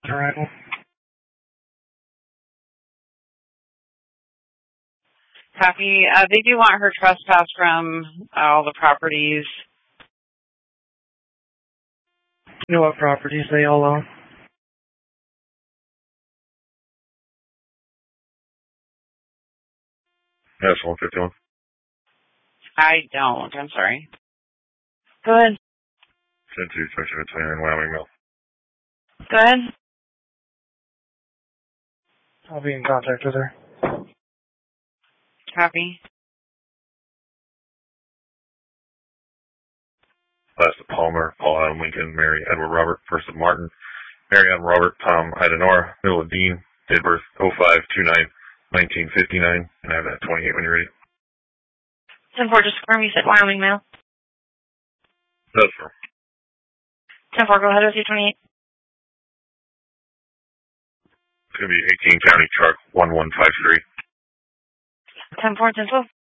Arrival. Copy. They do want her trespass from all the properties. You know what properties they all own? Yes, 151. I don't. I'm sorry. Go ahead. 10-2, section 29, Wyoming Mill. Go ahead. I'll be in contact with her. Copy. Last of Palmer, Paul Adam Lincoln, Mary Edward Robert, first of Martin, Mary Adam Robert, Tom Idenora, middle of Dean, date of birth 05-29-1959, and I have that 28 when you're ready. 10-4, just confirm you said Wyoming Mail. That's for 10-4, go ahead with your 28. It's going to be 18 County Truck 1153. 10-4, 10-12.